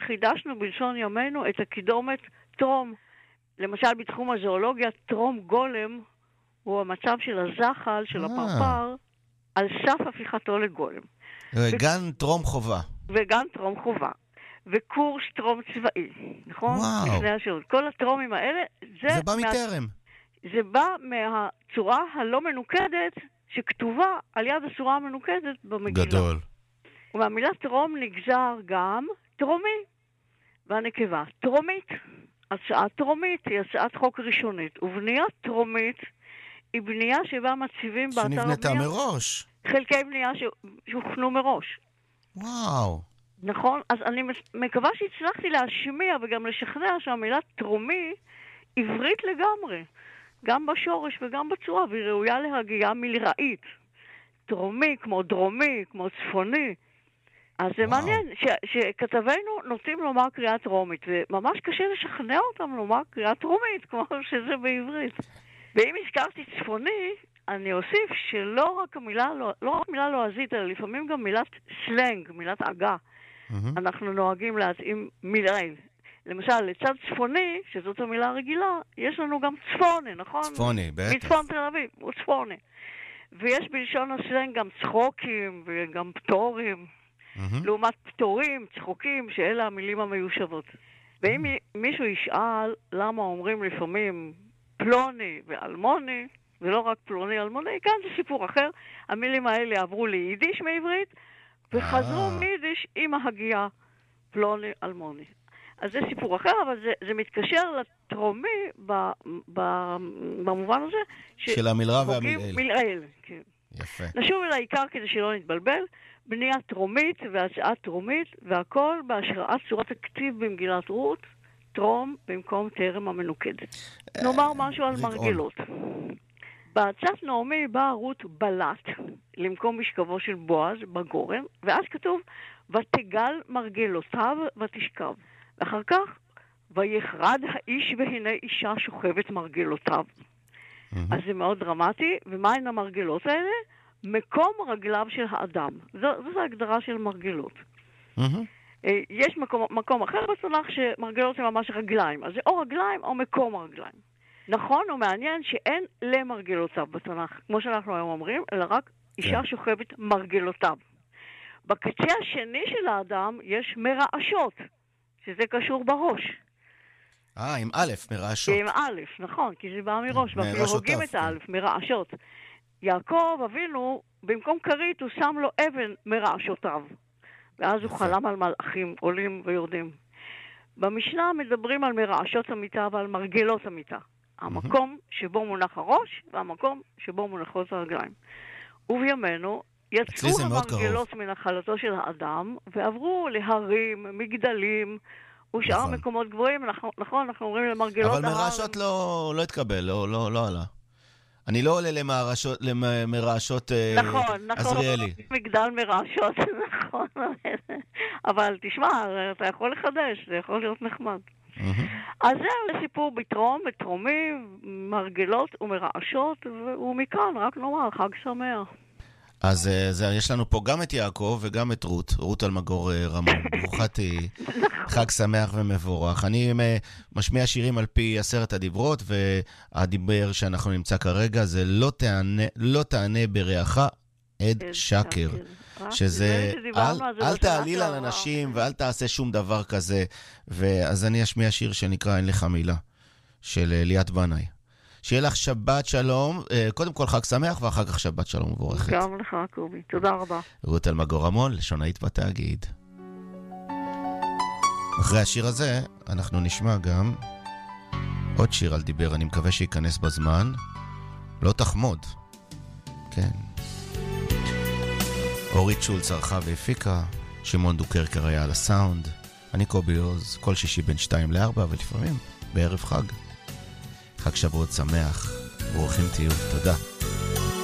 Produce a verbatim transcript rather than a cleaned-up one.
חידשנו בלשון ימינו את הקידומת טרום. למשל בתחום הזואולוגיה, טרום גולם הוא המצב של הזחל, של הפרפר, על סף הפיכתו לגולם. גן טרום חובה. וגן טרום חובה. וקורס טרום צבאי, נכון? וואו. לפני השירות. כל הטרומים האלה, זה... זה בא מטרם. זה בא מהצורה הלא מנוקדת, שכתובה על יד הצורה המנוקדת במגילה. גדול. ומהמילה טרום נגזר גם טרומי, והנקבה טרומית. הצעה טרומית היא הצעת חוק ראשונית, ובנייה טרומית היא בנייה שבה מציבים באתר הבנייה. שנבנתה מראש. חלקי בנייה שהוכנו מראש. וואו. נכון? אז אני מקווה שהצלחתי להשמיע וגם לשכנע שהמילה טרומי עברית לגמרי. גם בשורש וגם בצורה, והיא ראויה להגיעה מלראית. טרומי, כמו דרומי, כמו צפוני. אז זה מעניין ש- שכתבינו נוטים לומר קריאה טרומית, וממש קשה לשכנע אותם לומר קריאה טרומית, כמו שזה בעברית. ואם הזכרתי צפוני, אני אוסיף שלא רק המילה, לא, לא רק מילה לועזית, אלא לפעמים גם מילת סלנג, מילת עגה. Mm-hmm. אנחנו נוהגים להתאים מילים. למשל, לצד צפוני, שזאת המילה הרגילה, יש לנו גם צפוני, נכון? צפוני, בטח. מצפון תל אביב, הוא צפוני. ויש בלשון הסלנג גם צחוקים וגם פטורים. Mm-hmm. לעומת פטורים, צחוקים, שאלה המילים המיושבות. ואם mm-hmm. מישהו ישאל למה אומרים לפעמים פלוני ואלמוני, ולא רק פלוני אלמוני, כאן זה סיפור אחר. המילים האלה עברו ליידיש מעברית, וחזרו ah. מיידיש עם ההגיעה פלוני אלמוני. אז זה סיפור אחר, אבל זה, זה מתקשר לטרומי ב, ב, במובן הזה. ש... של המלרע והמלעיל. מלעיל, כן. יפה. נשוב אל העיקר כדי שלא נתבלבל. בנייה טרומית והצעה טרומית, והכל בהשראת צורת הכתיב במגילת רות, טרום במקום טרם המנוקדת. נאמר משהו על מרגלות. בהצעת נעמי באה רות בלט, למקום משכבו של בועז בגורן, ואז כתוב, ותגל מרגלותיו ותשכב. ואחר כך, ויחרד האיש והנה אישה שוכבת מרגלותיו. אז זה מאוד דרמטי, ומהן המרגלות האלה? מקום רגליו של האדם. זו, זו ההגדרה של מרגלות. Mm-hmm. יש מקום, מקום אחר בתנ"ך שמרגלות זה ממש רגליים. אז זה או רגליים או מקום הרגליים. נכון ומעניין שאין למרגלותיו בתנ"ך, כמו שאנחנו היום אומרים, אלא רק אישה שוכבת מרגלותיו. בקצה השני של האדם יש מרעשות, שזה קשור בראש. אה, עם א', מרעשות. עם א', נכון, כי זה בא מראש, ואפילו הוגים את הא', מרעשות. יעקב אבינו, במקום כרית, הוא שם לו אבן מרעשותיו. ואז הוא חלם על מלאכים, עולים ויורדים. במשנה מדברים על מרעשות המיטה ועל מרגלות המיטה. המקום שבו מונח הראש, והמקום שבו מונחות הרגליים. ובימינו יצאו המרגלות מנחלתו של האדם, ועברו להרים, מגדלים, ושאר מקומות גבוהים. נכון, אנחנו אומרים למרגלות אבל מרעשות לא התקבל, לא עלה. אני לא עולה למרעשות עזריאלי. מגדל מרעשות, נכון. אבל תשמע, אתה יכול לחדש, זה יכול להיות נחמד. אז זה סיפור בטרום, בטרומי, מרגלות ומרעשות, ומכאן רק נאמר חג שמח. אז יש לנו פה גם את יעקב וגם את רות, רות אלמגור רמון. ברוכת היא, חג שמח ומבורך. אני משמיע שירים על פי עשרת הדיברות, והדיבר שאנחנו נמצא כרגע זה לא תענה, לא תענה ברעך עד שקר. שזה, אל, אל תעליל על אנשים ואל תעשה שום דבר כזה. ואז אני אשמיע שיר שנקרא אין לך מילה, של ליאת בנאי. שיהיה לך שבת שלום, קודם כל חג שמח ואחר כך שבת שלום מבורכת. גם לך קובי, תודה רבה. רות אלמגור רמון, לשונאית בתאגיד. אחרי השיר הזה אנחנו נשמע גם עוד שיר על דיבר, אני מקווה שייכנס בזמן. לא תחמוד. כן. אורית שולץ ערכה והפיקה, שמעון דוקרקר היה על הסאונד. אני קובי עוז, כל שישי בין שתיים לארבע, ולפעמים בערב חג. חג שבועות שמח, ברוכים תהיו, תודה.